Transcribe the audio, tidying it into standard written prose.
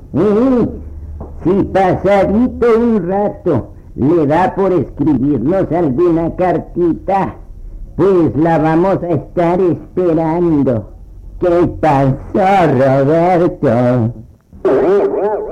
Y si pasadito un rato le da por escribirnos alguna cartita, pues la vamos a estar esperando. ¿Qué pasó, Roberto?